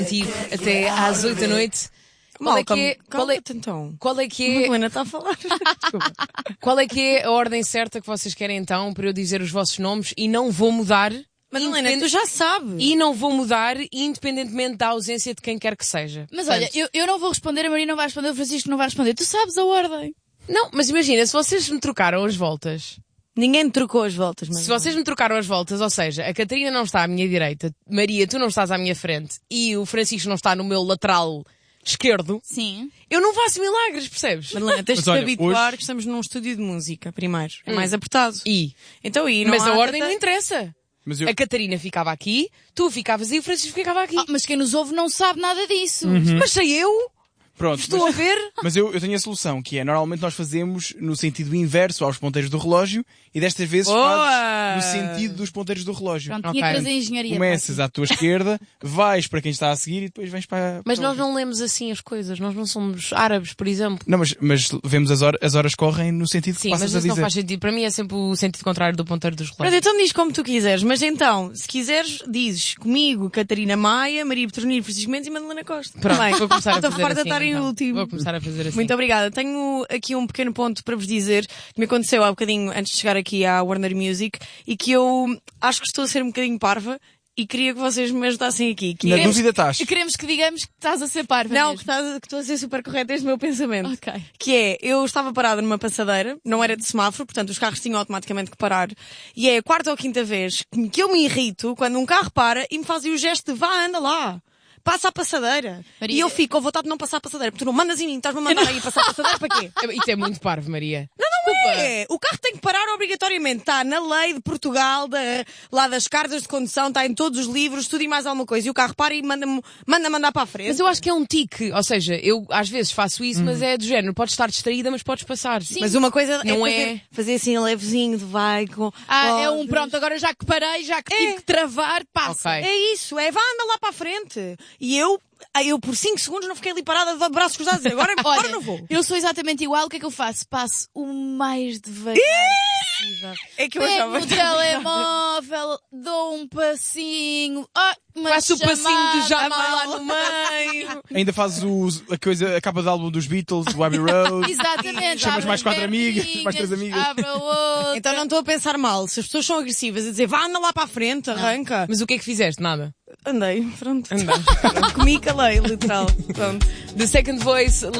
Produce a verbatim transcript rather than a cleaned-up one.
Até às oito da noite. Qual é que é, qual é, então? qual é que é, Helena está a falar. qual é que é a ordem certa que vocês querem então para eu dizer os vossos nomes e não vou mudar? Mas Helena, tu já sabes. E não vou mudar independentemente da ausência de quem quer que seja. Mas Portanto, olha, eu, eu não vou responder, a Maria não vai responder, o Francisco não vai responder. Tu sabes a ordem. Não, mas imagina, se vocês me trocaram as voltas... Ninguém me trocou as voltas, mas Se vocês me trocaram as voltas, ou seja, a Catarina não está à minha direita, Maria, tu não estás à minha frente e o Francisco não está no meu lateral esquerdo, Sim. eu não faço milagres, percebes? Helena, tens Mas de te olha, habituar hoje- que estamos num estúdio de música, primeiro. É mais apertado. E? Então, e não Mas há a ordem tanta- não interessa. Mas eu... A Catarina ficava aqui, tu ficavas aí e o Francisco ficava aqui. Ah, mas quem nos ouve não sabe nada disso. Mas sei eu, Pronto, estou mas, a ver. mas eu, eu tenho a solução, que é, normalmente nós fazemos no sentido inverso aos ponteiros do relógio e destas vezes Boa! fazes no sentido dos ponteiros do relógio. Pronto, Ok. tinha que trazer engenharia. Começas à tua esquerda, vais para quem está a seguir e depois vens para... Mas para nós não lemos assim as coisas, nós não somos árabes, por exemplo. Não, mas, mas vemos as horas, as horas correm no sentido que Sim, mas passas a isso não dizer. faz sentido. Para mim é sempre o sentido contrário do ponteiro dos Pronto, relógios. então diz como tu quiseres. Mas então, se quiseres, dizes comigo, Catarina Maia, Maria Petronilo, Francisco Mendes e Madalena Costa. Pronto, Também. vou começar a Estou fazer farta de assim. estar em então. último. Vou começar a fazer assim. Muito obrigada. Tenho aqui um pequeno ponto para vos dizer que me aconteceu há bocadinho antes de chegar aqui à Warner Music e que eu acho que estou a ser um bocadinho parva e queria que vocês me ajudassem aqui. Que Na é- dúvida estás. Queremos que digamos que estás a ser parva Não, mesmo. que, estás, que estou a ser super correta este meu pensamento. Ok. Que é, eu estava parada numa passadeira, não era de semáforo, portanto os carros tinham automaticamente que parar. E é a quarta ou quinta vez que eu me irrito quando um carro para e me fazem o gesto de vá, anda lá. Passa a passadeira. Maria- E eu fico com vontade de não passar a passadeira. Porque tu não mandas em mim, estás-me a mandar aí passar a passadeira para quê? Isso é muito parvo, Maria. É, o carro tem que parar obrigatoriamente. Está na lei de Portugal, da, lá das cartas de condução, está em todos os livros, tudo e mais alguma coisa. E o carro para e manda-me manda mandar para a frente. Mas eu acho que é um tique. Ou seja, eu às vezes faço isso, mas é do género. Podes estar distraída, mas podes passar. Sim. Mas uma coisa Não é, é- fazer, fazer assim levezinho de vai com... Ah, é oh, um pronto, agora já que parei, já que tive É. que travar, passa. Ok. É isso, é vá, anda lá para a frente. E eu, aí eu por cinco segundos não fiquei ali parada de braços cruzados a dizer, agora, agora Olha, não vou. eu sou exatamente igual, o que é que eu faço? Passo o mais devagar possível. É que eu Pego achava o telemóvel, dou um passinho, ah, uma Faço o passinho do chamada Jamal lá mal. no meio. Ainda fazes o, a, coisa, a capa de álbum dos Beatles, do Abbey Road. Exatamente. Chamas abre mais quatro amigas, perninhas, mais três amigas. Abre a outra. Então não estou a pensar mal. Se as pessoas são agressivas a dizer, vá, anda lá para a frente, arranca. Mas o que é que fizeste? Nada. Andei, pronto. Andaste. Comi e calei, literal. Pronto. The Second Voice.